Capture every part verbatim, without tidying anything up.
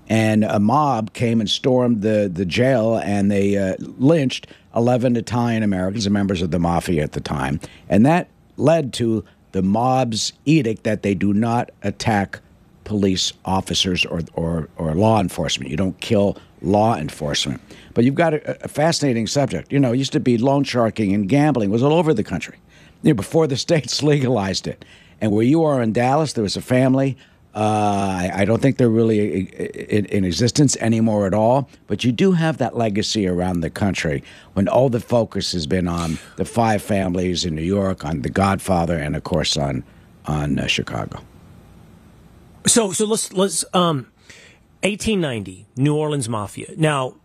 And a mob came and stormed the, the jail, and they uh, lynched eleven Italian-Americans, members of the mafia at the time. And that led to the mob's edict that they do not attack police officers or, or, or law enforcement. You don't kill law enforcement. But you've got a, a fascinating subject. You know, it used to be loan sharking and gambling was all over the country, you know, before the states legalized it. And where you are in Dallas, there was a family. Uh, I, I don't think they're really in, in existence anymore at all. But you do have that legacy around the country when all the focus has been on the five families in New York, on The Godfather, and, of course, on, on uh, Chicago. So, so let's let's um, eighteen ninety, New Orleans Mafia. Now,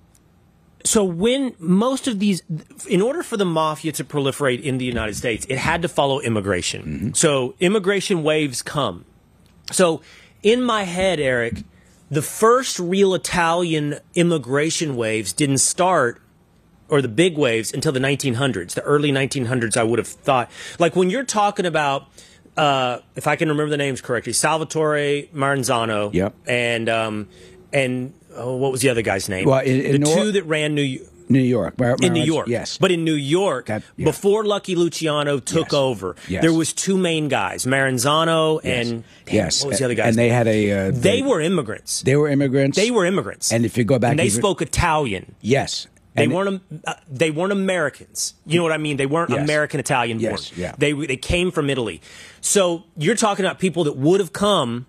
so when most of these, in order for the mafia to proliferate in the United States, it had to follow immigration. Mm-hmm. So immigration waves come. So in my head, Eric, the first real Italian immigration waves didn't start, or the big waves, until the nineteen hundreds, the early nineteen hundreds. I would have thought, like when you're talking about. Uh, if I can remember the names correctly, Salvatore Maranzano, yep. and um, and oh, what was the other guy's name? Well, in, in the Nor- two that ran New New York, Mar- in New York, yes. But in New York, that, yeah. before Lucky Luciano took yes. over, yes. there was two main guys, Maranzano yes. and damn, yes, what was the other guy's and name? they had a. Uh, they, they were immigrants. They were immigrants. They were immigrants, and if you go back, and they even, spoke Italian. Yes. They and weren't. Uh, they weren't Americans. You know what I mean? They weren't yes. American Italian born. Yes, yeah. They they came from Italy. So you're talking about people that would have come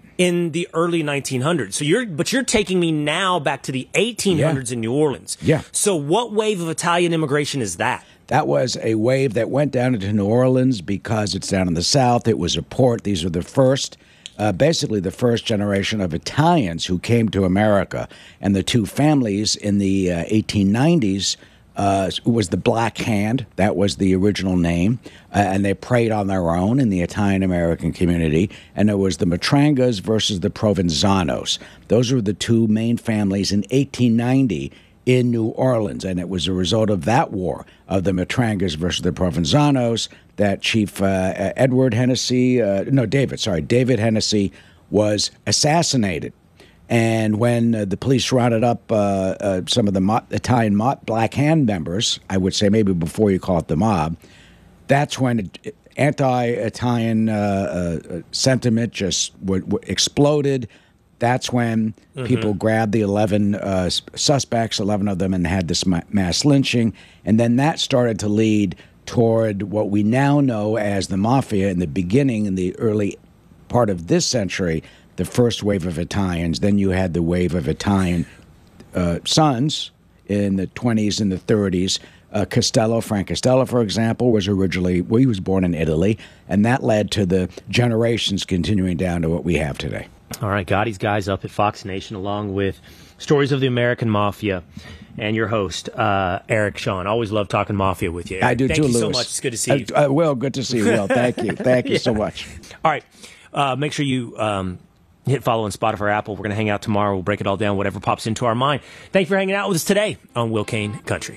in the early nineteen hundreds. So you're, but you're taking me now back to the eighteen hundreds yeah. in New Orleans. Yeah. So what wave of Italian immigration is that? That was a wave that went down into New Orleans because it's down in the South. It was a port. These are the first. Uh, basically the first generation of Italians who came to America. And the two families in the uh, eighteen nineties uh, was the Black Hand. That was the original name. Uh, and they preyed on their own in the Italian-American community. And it was the Matrangas versus the Provenzanos. Those were the two main families in eighteen ninety in New Orleans. And it was a result of that war of the Matrangas versus the Provenzanos that Chief uh, Edward Hennessy, uh, no, David, sorry, David Hennessy was assassinated. And when uh, the police rounded up uh, uh, some of the mo- Italian mo- Black Hand members, I would say maybe before you call it the mob, that's when it, anti-Italian uh, uh, sentiment just w- w- exploded. That's when mm-hmm. people grabbed the eleven uh, suspects, eleven of them, and had this ma- mass lynching. And then that started to lead toward what we now know as the mafia in the beginning, in the early part of this century, the first wave of Italians. Then you had the wave of Italian uh, sons in the twenties and the thirties. Uh, Costello, Frank Costello, for example, was originally, well, he was born in Italy, and that led to the generations continuing down to what we have today. All right, Gotti's guys up at Fox Nation, along with Stories of the American Mafia, and your host, uh, Eric Shawn. Always love talking Mafia with you, Eric. I do Thank too, you Louis. so much. It's good to see you. Uh, uh, Will, good to see you, Will. Thank you. Thank you yeah. so much. All right. Uh, make sure you um, hit follow on Spotify or Apple. We're going to hang out tomorrow. We'll break it all down, whatever pops into our mind. Thank you for hanging out with us today on Will Cain Country.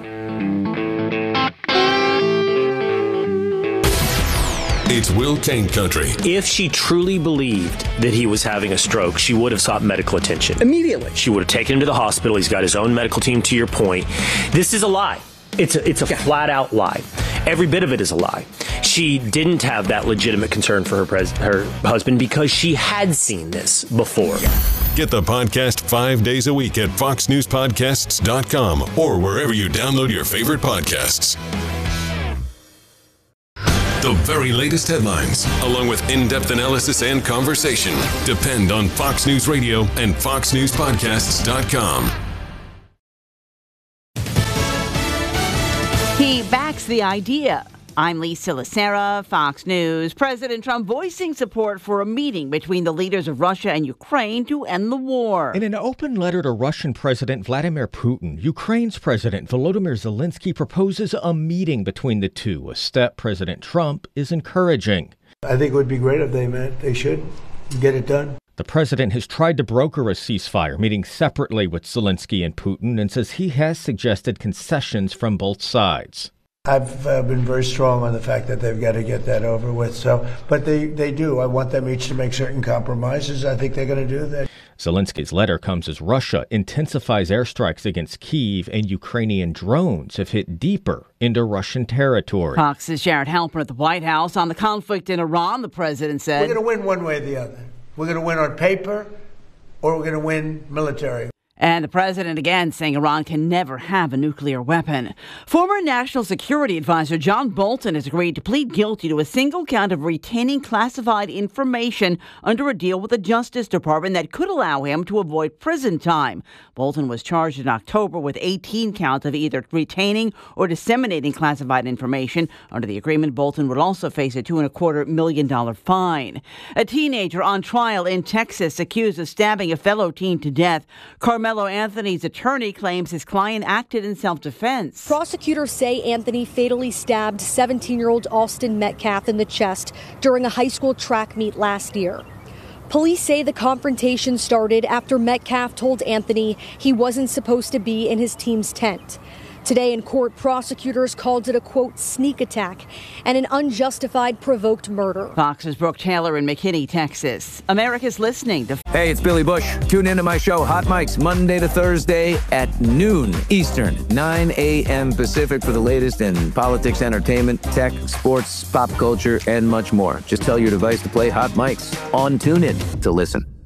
It's Will Cain Country. If she truly believed that he was having a stroke, she would have sought medical attention. Immediately. She would have taken him to the hospital. He's got his own medical team, to your point. This is a lie. It's a, it's a yeah. flat-out lie. Every bit of it is a lie. She didn't have that legitimate concern for her pres- her husband because she had seen this before. Get the podcast five days a week at fox news podcasts dot com or wherever you download your favorite podcasts. The very latest headlines, along with in-depth analysis and conversation, depend on Fox News Radio and fox news podcasts dot com. He backs the idea. I'm Lisa Lacera, Fox News. President Trump voicing support for a meeting between the leaders of Russia and Ukraine to end the war. In an open letter to Russian President Vladimir Putin, Ukraine's President Volodymyr Zelensky proposes a meeting between the two, a step President Trump is encouraging. I think it would be great if they met. They should get it done. The president has tried to broker a ceasefire, meeting separately with Zelensky and Putin, and says he has suggested concessions from both sides. I've uh, been very strong on the fact that they've got to get that over with. So, but they, they do. I want them each to make certain compromises. I think they're going to do that. Zelensky's letter comes as Russia intensifies airstrikes against Kyiv, and Ukrainian drones have hit deeper into Russian territory. Fox's Jared Halpern at the White House on the conflict in Iran. The president said, "We're going to win one way or the other. We're going to win on paper, or we're going to win military." And the president again saying Iran can never have a nuclear weapon. Former National Security Advisor John Bolton has agreed to plead guilty to a single count of retaining classified information under a deal with the Justice Department that could allow him to avoid prison time. Bolton was charged in October with eighteen counts of either retaining or disseminating classified information. Under the agreement, Bolton would also face a two and a quarter million dollar fine. A teenager on trial in Texas accused of stabbing a fellow teen to death. Carmelo Anthony's attorney claims his client acted in self-defense. Prosecutors say Anthony fatally stabbed seventeen-year-old Austin Metcalf in the chest during a high school track meet last year. Police say the confrontation started after Metcalf told Anthony he wasn't supposed to be in his team's tent. Today in court, prosecutors called it a, quote, sneak attack and an unjustified provoked murder. Fox's Brooke Taylor in McKinney, Texas. America's listening to... Hey, it's Billy Bush. Tune into my show, Hot Mics, Monday to Thursday at noon Eastern, nine a.m. Pacific for the latest in politics, entertainment, tech, sports, pop culture, and much more. Just tell your device to play Hot Mics on TuneIn to listen.